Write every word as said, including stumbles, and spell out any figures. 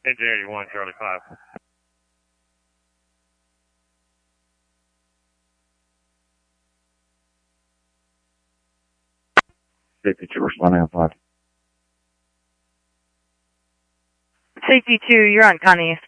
A J eighty-one, Charlie five. Safety two, responding on five. Safety two, you're on Connie.